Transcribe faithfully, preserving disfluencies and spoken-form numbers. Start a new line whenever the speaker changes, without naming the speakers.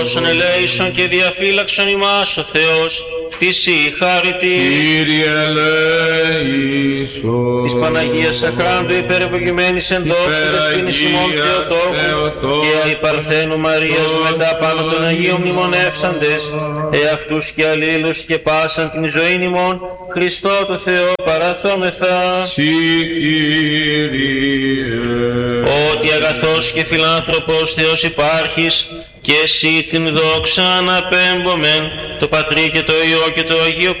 Όσον ελέησον και διαφύλαξον ημάς ο Θεός, της η χάρητη.
Κύριε ελέησον.
Της Παναγίας Αχράντου υπερευλογημένης εν δόξου δεσποίνης ημών Θεοτόκου και αϊ Παρθένου Μαρίας μετά πάνω των Αγίων μνημονεύσαντες, εαυτούς και αλλήλους και πάσαν την ζωήν ημών, Χριστό το Θεό παραθόμεθα.
Συ Κύριε.
Ότι αγαθός και φιλάνθρωπος Θεός υπάρχεις, και εσύ την δόξα αναπέμπομεν, το Πατρί και το Υιό και το Αγίο